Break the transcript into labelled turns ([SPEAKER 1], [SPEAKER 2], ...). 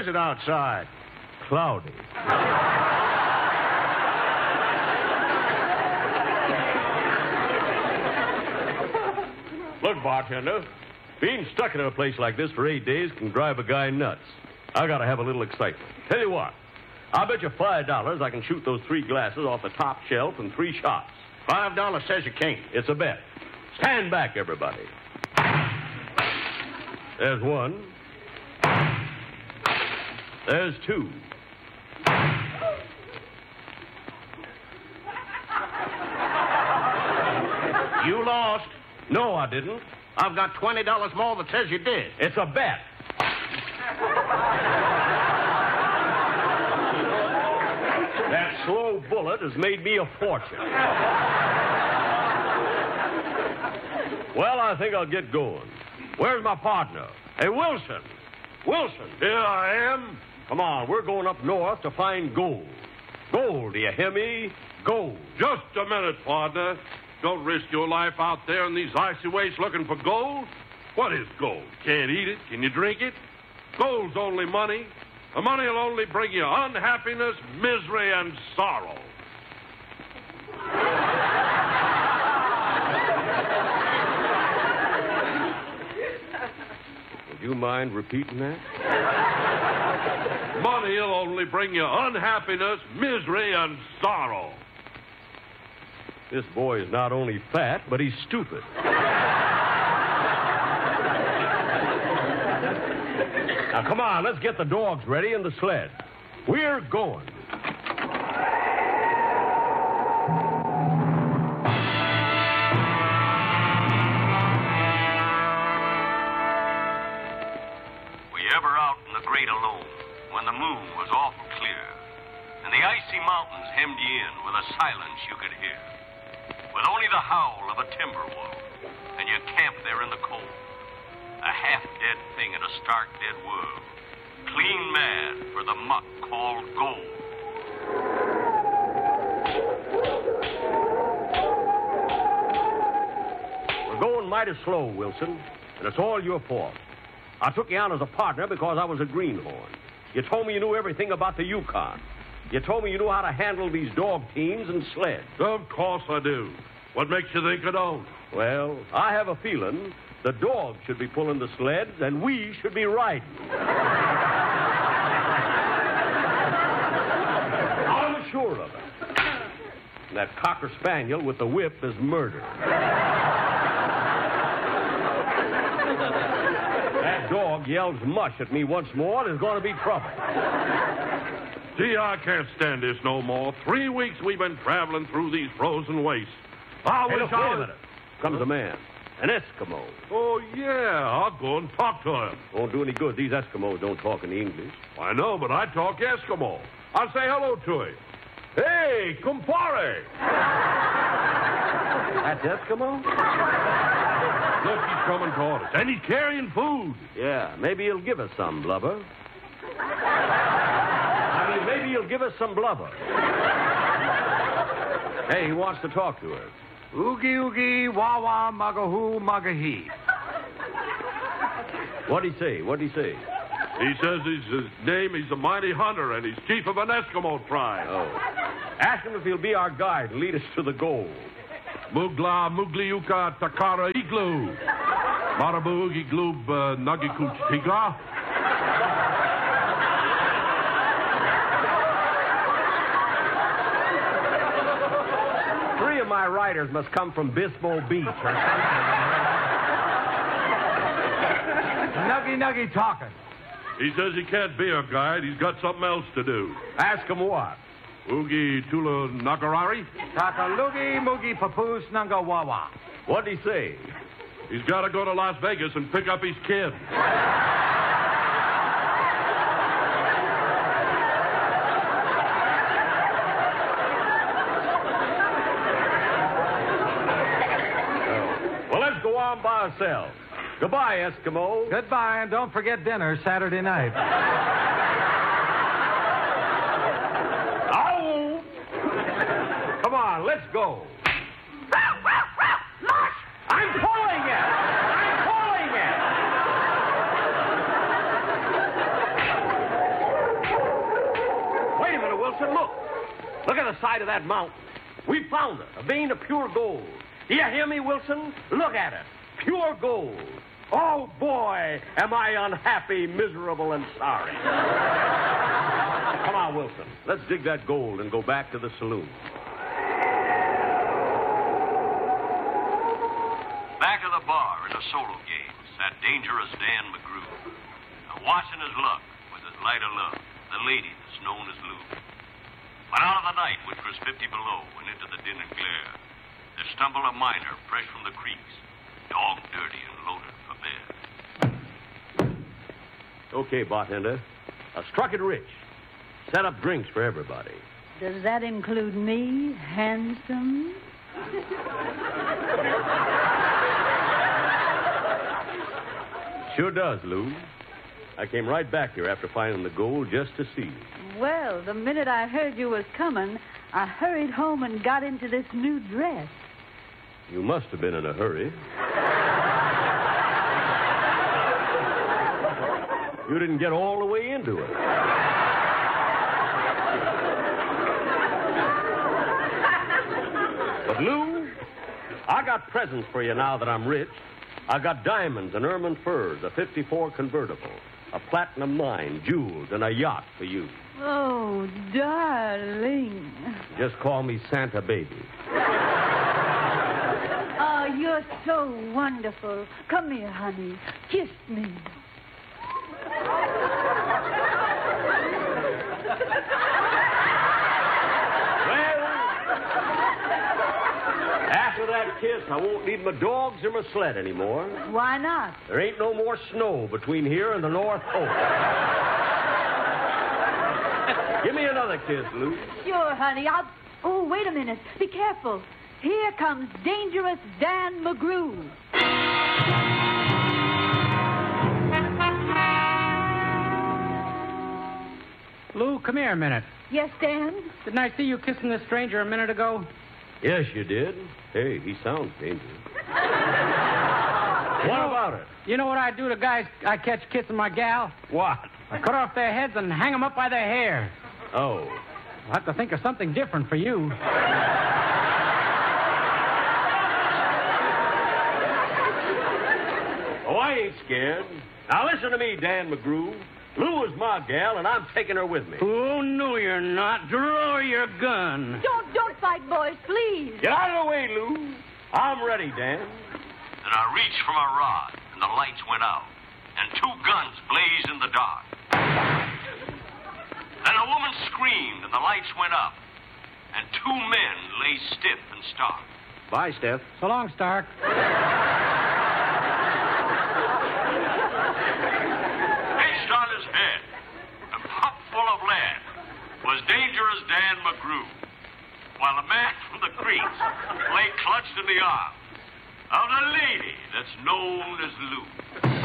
[SPEAKER 1] is it outside?
[SPEAKER 2] Cloudy. Look, bartender, being stuck in a place like this for 8 days can drive a guy nuts. I gotta have a little excitement. Tell you what, I'll bet you $5 I can shoot those 3 glasses off the top shelf in 3 shots.
[SPEAKER 1] $5 says you can't.
[SPEAKER 2] It's a bet. Stand back, everybody. There's 1. There's 2.
[SPEAKER 1] You lost.
[SPEAKER 2] No, I didn't.
[SPEAKER 1] I've got $20 more that says you did.
[SPEAKER 2] It's a bet. That slow bullet has made me a fortune. Well, I think I'll get going. Where's my partner? Hey, Wilson. Wilson.
[SPEAKER 3] Here I am.
[SPEAKER 2] Come on, we're going up north to find gold. Gold, do you hear me? Gold.
[SPEAKER 3] Just a minute, partner. Don't risk your life out there in these icy wastes looking for gold. What is gold? Can't eat it. Can you drink it? Gold's only money. The money will only bring you unhappiness, misery, and sorrow.
[SPEAKER 2] Would you mind repeating that?
[SPEAKER 3] Money will only bring you unhappiness, misery, and sorrow.
[SPEAKER 2] This boy is not only fat, but he's stupid. Now, come on, let's get the dogs ready and the sled. We're going.
[SPEAKER 4] Were you ever out in the great alone when the moon was awful clear and the icy mountains hemmed you in with a silence you could hear, with only the howl of a timber wolf, and you camped there in the cold, a half-dead thing in a stark dead world, clean mad for the muck called gold?
[SPEAKER 2] We're going mighty slow, Wilson, and it's all your fault. I took you on as a partner because I was a greenhorn. You told me you knew everything about the Yukon. You told me you knew how to handle these dog teams and sleds.
[SPEAKER 3] Of course I do. What makes you think I don't?
[SPEAKER 2] Well, I have a feeling the dogs should be pulling the sleds and we should be riding. I'm sure of it. That cocker spaniel with the whip is murder. That dog yells mush at me once more, there's going to be trouble.
[SPEAKER 3] Gee, I can't stand this no more. 3 weeks we've been traveling through these frozen wastes. I
[SPEAKER 2] Hey,
[SPEAKER 3] wish
[SPEAKER 2] look,
[SPEAKER 3] I
[SPEAKER 2] wait a
[SPEAKER 3] was...
[SPEAKER 2] minute. Comes a man. An Eskimo.
[SPEAKER 3] Oh, yeah. I'll go and talk to him.
[SPEAKER 2] Won't do any good. These Eskimos don't talk in English.
[SPEAKER 3] I know, but I talk Eskimo. I'll say hello to him. Hey, compare.
[SPEAKER 2] That's Eskimo?
[SPEAKER 3] Look, he's coming toward us. And he's carrying food.
[SPEAKER 2] Yeah, maybe he'll give us some blubber. Maybe he'll give us some blubber. Hey, he wants to talk to us.
[SPEAKER 5] Oogie, oogie, wah, wah, magahoo, magahi.
[SPEAKER 2] What'd he say? What'd he say?
[SPEAKER 3] He says his name, he's a mighty hunter, and he's chief of an Eskimo tribe.
[SPEAKER 2] Oh. Ask him if he'll be our guide and lead us to the goal.
[SPEAKER 3] Mugla, Mugliuka, Takara, Iglu. Marabu, Oogie, Gloob, Nagikuch, Tiga.
[SPEAKER 2] My riders must come from Bismo Beach or something.
[SPEAKER 5] Nuggy, nuggy talking.
[SPEAKER 3] He says he can't be a guide. He's got something else to do.
[SPEAKER 2] Ask him what?
[SPEAKER 3] Oogie Tula Nagarari?
[SPEAKER 5] Takalugi, mugi, papoose, nunga, wawa.
[SPEAKER 2] What'd he say?
[SPEAKER 3] He's got to go to Las Vegas and pick up his kid.
[SPEAKER 2] By ourselves. Goodbye, Eskimo.
[SPEAKER 5] Goodbye, and don't forget dinner Saturday night.
[SPEAKER 2] Ow! Come on, let's go. I'm pulling it! I'm pulling it! Look at the side of that mountain. We found it, a vein of pure gold. Do you hear me, Wilson? Look at it. Pure gold. Oh, boy, am I unhappy, miserable, and sorry. Come on, Wilson. Let's dig that gold and go back to the saloon.
[SPEAKER 4] Back of the bar in a solo game sat Dangerous Dan McGrew. Watching his luck with his light of love, the lady that's known as Lou. But out of the night, which was 50 below, and into the din and glare, there stumbled a miner fresh from the creeks, dog dirty and loaded for bed.
[SPEAKER 2] Okay, bartender. I struck it rich. Set up drinks for everybody.
[SPEAKER 6] Does that include me, handsome?
[SPEAKER 2] Sure does, Lou. I came right back here after finding the gold just to see you.
[SPEAKER 6] Well, the minute I heard you was coming, I hurried home and got into this new dress.
[SPEAKER 2] You must have been in a hurry. You didn't get all the way into it. But, Lou, I got presents for you now that I'm rich. I got diamonds and ermine furs, a 54 convertible, a platinum mine, jewels, and a yacht for you.
[SPEAKER 6] Oh, darling.
[SPEAKER 2] Just call me Santa Baby.
[SPEAKER 6] Oh, you're so wonderful. Come here, honey. Kiss me.
[SPEAKER 2] After that kiss, I won't need my dogs or my sled anymore.
[SPEAKER 6] Why not?
[SPEAKER 2] There ain't no more snow between here and the North Pole. Give me another kiss, Lou.
[SPEAKER 6] Sure, honey. Oh, wait a minute. Be careful. Here comes Dangerous Dan McGrew.
[SPEAKER 5] Lou, come here a minute.
[SPEAKER 6] Yes, Dan?
[SPEAKER 5] Didn't I see you kissing this stranger a minute ago?
[SPEAKER 2] Yes, you did. Hey, he sounds dangerous. What about it?
[SPEAKER 5] You know what I do to guys I catch kissing my gal?
[SPEAKER 2] What?
[SPEAKER 5] I cut off their heads and hang them up by their hair.
[SPEAKER 2] Oh.
[SPEAKER 5] I'll have to think of something different for you.
[SPEAKER 2] Oh, I ain't scared. Now listen to me, Dan McGrew. Lou is my gal, and I'm taking her with me.
[SPEAKER 5] Oh, no, you're not. Draw your gun.
[SPEAKER 6] Don't fight, boys, please.
[SPEAKER 2] Get out of the way, Lou. I'm ready, Dan.
[SPEAKER 4] Then I reached for my rod, and the lights went out, and two guns blazed in the dark. Then a woman screamed, and the lights went up, and two men lay stiff and stark.
[SPEAKER 2] Bye, Steph.
[SPEAKER 5] So long, Stark.
[SPEAKER 4] Pitched on his head, and pumped full of lead, was Dangerous Dan McGrew, while the man from the creeks lay clutched in the arms of the lady that's known as Lou.